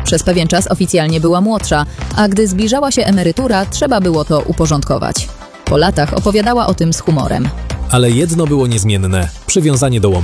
Przez pewien czas oficjalnie była młodsza, a gdy zbliżała się emerytura, trzeba było to uporządkować. Po latach opowiadała o tym z humorem. Ale jedno było niezmienne – przywiązanie do